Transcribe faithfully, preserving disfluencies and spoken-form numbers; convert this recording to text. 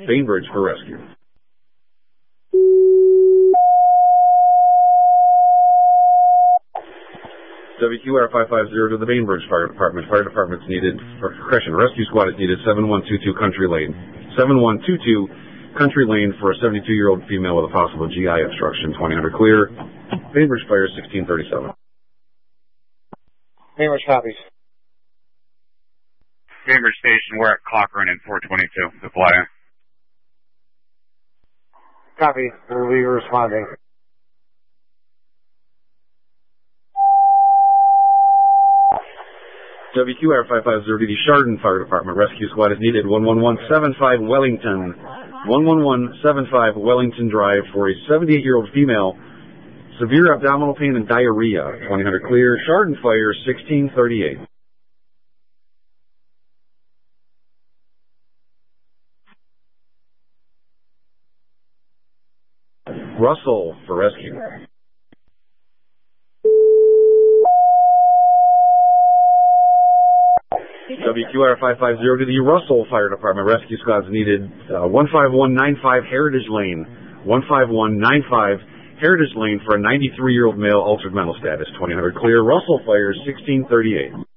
Bainbridge for rescue. W Q R five five zero to the Bainbridge Fire Department. Fire Department's needed, or correction, rescue squad is needed, seven one two two Country Lane. seven one two two Country Lane for a seventy-two-year-old female with a possible G I obstruction. twenty hundred clear. Bainbridge Fire sixteen thirty-seven. Bainbridge copies. Bainbridge Station, we're at Cochrane in four twenty-two. The flyer. Copy. We'll be responding. W Q R five five zero to the Chardon Fire Department. Rescue squad is needed. one one one seven five Wellington. one one one seven five Wellington Drive for a seventy-eight-year-old female. Severe abdominal pain and diarrhea. twenty hundred clear. Chardon Fire sixteen thirty-eight. Russell for rescue. W Q R five five zero to the Russell Fire Department. Rescue squads needed. Uh, one five one nine five Heritage Lane. one five one nine five Heritage Lane for a ninety-three-year-old male altered mental status. twenty hundred clear. Russell Fire sixteen thirty-eight.